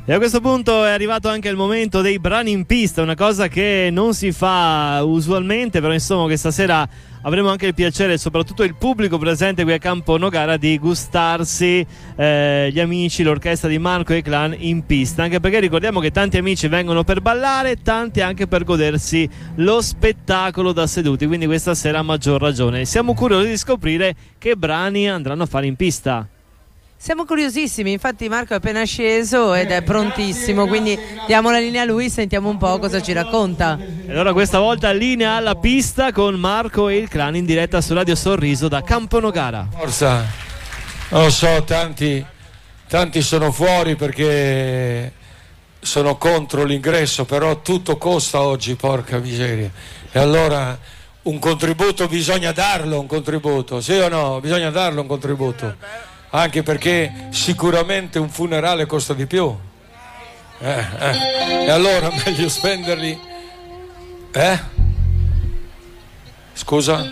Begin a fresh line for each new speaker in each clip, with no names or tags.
E a questo punto è arrivato anche il momento dei brani in pista, una cosa che non si fa usualmente, però insomma questa sera avremo anche il piacere, soprattutto il pubblico presente qui a Campo Nogara, di gustarsi gli amici, l'orchestra di Marco e i Clan in pista, anche perché ricordiamo che tanti amici vengono per ballare, tanti anche per godersi lo spettacolo da seduti, quindi questa sera a maggior ragione. Siamo curiosi di scoprire che brani andranno a fare in pista.
Siamo curiosissimi, infatti Marco è appena sceso ed è prontissimo, quindi diamo la linea a lui, sentiamo un po' cosa ci racconta.
E allora questa volta linea alla pista con Marco e il Clan in diretta su Radio Sorriso da Campo Nogara.
Forza, non lo so, tanti sono fuori perché sono contro l'ingresso, però tutto costa oggi, porca miseria. E allora un contributo bisogna darlo, un contributo, sì o no? Bisogna darlo un contributo. Anche perché sicuramente un funerale costa di più. E allora meglio spenderli. Scusa?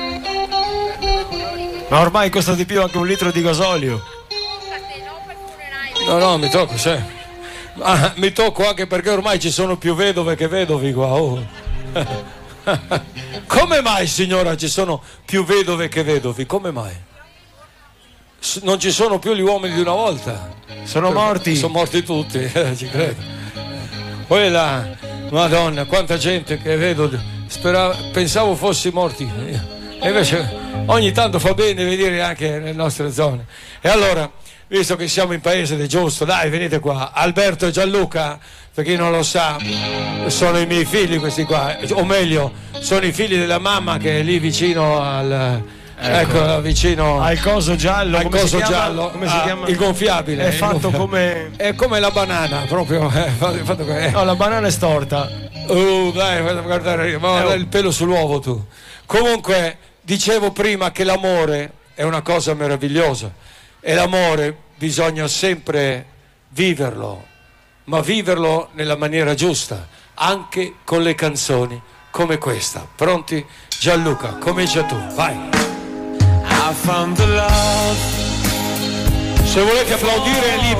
Ma ormai costa di più anche un litro di gasolio.
No, mi tocco, sì. Ma mi tocco anche perché ormai ci sono più vedove che vedovi qua. Oh. Come mai, signora, ci sono più vedove che vedovi? Come mai? Non ci sono più gli uomini di una volta.
Sono morti.
Sono morti tutti, ci credo. Poi là, Madonna, quanta gente che vedo, pensavo fossi morti. E invece ogni tanto fa bene vedere anche nelle nostre zone. E allora, visto che siamo in paese del giusto, dai, venite qua. Alberto e Gianluca, per chi non lo sa, sono i miei figli questi qua. O meglio, sono i figli della mamma che è lì vicino al... Ecco, vicino
al coso giallo,
al coso giallo,
come si chiama?
Il gonfiabile.
È fatto come...
È come la banana, proprio. Fatto
no, la banana è storta.
Dai, guardare, il pelo sull'uovo tu. Comunque, dicevo prima che l'amore è una cosa meravigliosa. E l'amore bisogna sempre viverlo, ma viverlo nella maniera giusta, anche con le canzoni come questa. Pronti? Gianluca, comincia tu, vai. Se volete applaudire è libero.